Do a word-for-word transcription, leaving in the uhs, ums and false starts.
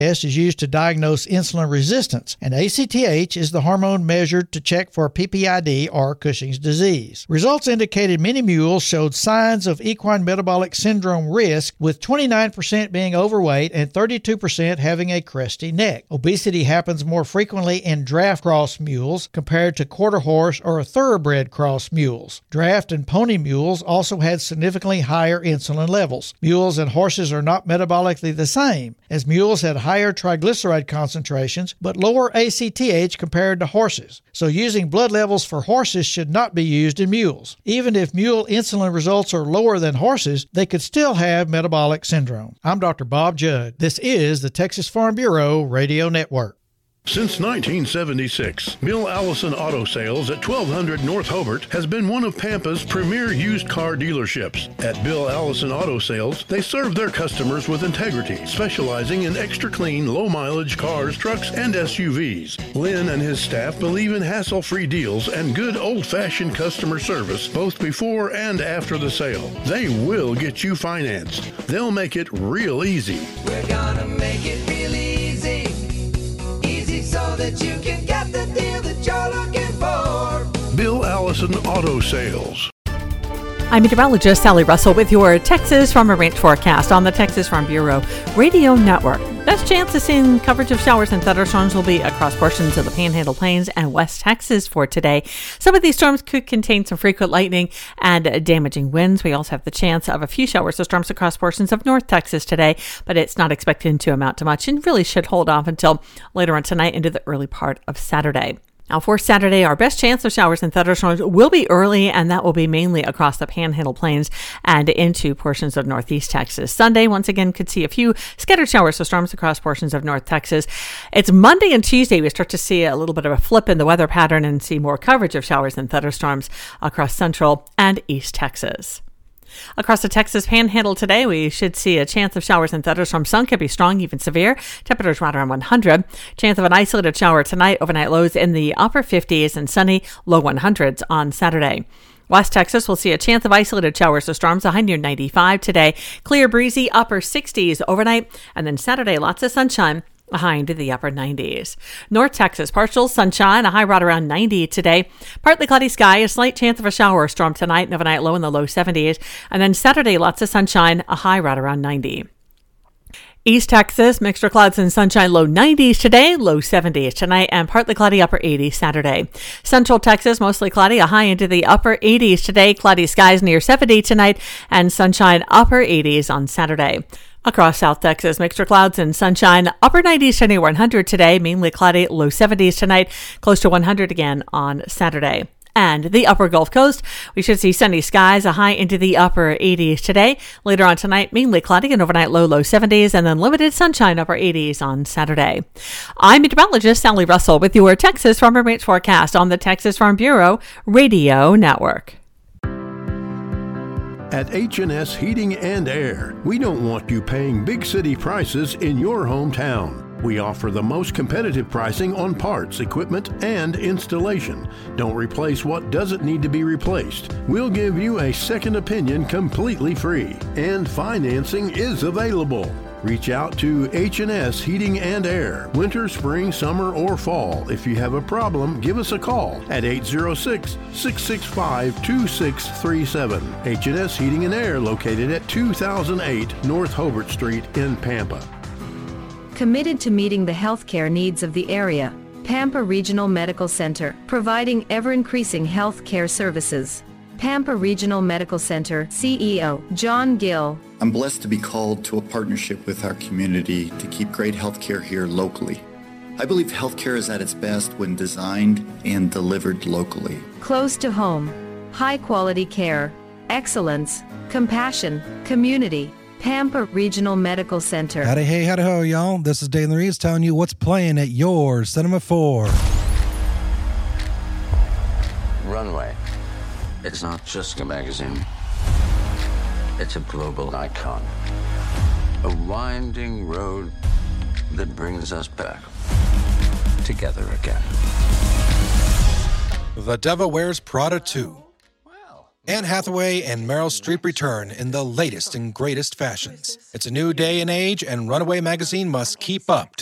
test is used to diagnose insulin resistance, and A C T H is the hormone measured to check for P P I D or Cushing's disease. Results indicated many mules showed signs of equine metabolic syndrome risk, with twenty-nine percent being overweight and thirty-two percent having a cresty neck. Obesity happens more frequently in draft cross mules compared to quarter horse or thoroughbred cross mules. Draft and pony mules also had significantly higher insulin levels. Mules and horses are not metabolically the same, as mules had higher triglyceride concentrations but lower A C T H compared to horses. So using blood levels for horses should not be used in mules. Even if mule insulin results are lower than horses, they could still have metabolic syndrome. I'm Doctor Bob Judd. This is the Texas Farm Bureau Radio Network. Since nineteen seventy-six, Bill Allison Auto Sales at twelve hundred North Hobart has been one of Pampa's premier used car dealerships. At Bill Allison Auto Sales, they serve their customers with integrity, specializing in extra clean, low-mileage cars, trucks, and S U Vs. Lynn and his staff believe in hassle-free deals and good old-fashioned customer service, both before and after the sale. They will get you financed. They'll make it real easy. We're gonna make it real easy. So that you can get the deal that you're looking for. Bill Allison Auto Sales. I'm meteorologist Sally Russell with your Texas Farm and Ranch forecast on the Texas Farm Bureau Radio Network. Best chance of seeing coverage of showers and thunderstorms will be across portions of the Panhandle Plains and West Texas for today. Some of these storms could contain some frequent lightning and damaging winds. We also have the chance of a few showers or storms across portions of North Texas today, but it's not expected to amount to much and really should hold off until later on tonight into the early part of Saturday. Now for Saturday, our best chance of showers and thunderstorms will be early, and that will be mainly across the Panhandle Plains and into portions of Northeast Texas. Sunday, once again, could see a few scattered showers or storms across portions of North Texas. It's Monday and Tuesday we start to see a little bit of a flip in the weather pattern and see more coverage of showers and thunderstorms across Central and East Texas. Across the Texas Panhandle today, we should see a chance of showers and thunderstorms. Some could be strong, even severe. Temperatures right around one hundred. Chance of an isolated shower tonight. Overnight lows in the upper fifties and sunny low one hundreds on Saturday. West Texas will see a chance of isolated showers or storms, a high near ninety-five today. Clear, breezy, upper sixties overnight. And then Saturday, lots of sunshine, a high into the upper nineties. North Texas, partial sunshine, a high right around ninety today. Partly cloudy sky, a slight chance of a shower or storm tonight, and overnight low in the low seventies. And then Saturday, lots of sunshine, a high right around ninety. East Texas, mixture of clouds and sunshine, low nineties today, low seventies tonight, and partly cloudy, upper eighties Saturday. Central Texas, mostly cloudy, a high into the upper eighties today, cloudy skies near seventy tonight, and sunshine, upper eighties on Saturday. Across South Texas, mixture clouds and sunshine, upper nineties to near one hundred today, mainly cloudy, low seventies tonight, close to one hundred again on Saturday. And the upper Gulf Coast, we should see sunny skies, a high into the upper eighties today. Later on tonight, mainly cloudy and overnight low, low seventies, and then limited sunshine, upper eighties on Saturday. I'm meteorologist Sally Russell with your Texas Farm and Ranch forecast on the Texas Farm Bureau Radio Network. At H and S Heating and Air, we don't want you paying big city prices in your hometown. We offer the most competitive pricing on parts, equipment, and installation. Don't replace what doesn't need to be replaced. We'll give you a second opinion completely free, and financing is available. Reach out to H and S Heating and Air, winter, spring, summer, or fall. If you have a problem, give us a call at eight zero six, six six five, two six three seven. H and S Heating and Air, located at two thousand eight North Hobart Street in Pampa. Committed to meeting the healthcare needs of the area, Pampa Regional Medical Center, providing ever-increasing healthcare services. Pampa Regional Medical Center C E O John Gill. I'm blessed to be called to a partnership with our community to keep great healthcare here locally. I believe healthcare is at its best when designed and delivered locally. Close to home, high-quality care, excellence, compassion, community. Pampa Regional Medical Center. Howdy, hey, howdy, ho, y'all. This is Dalen Reeves telling you what's playing at your Cinema four. Runway. It's not just a magazine. It's a global icon. A winding road that brings us back together again. The Devil Wears Prada two. Well, Anne Hathaway and Meryl Streep return in the latest and greatest fashions. It's a new day and age, and Runaway magazine must keep up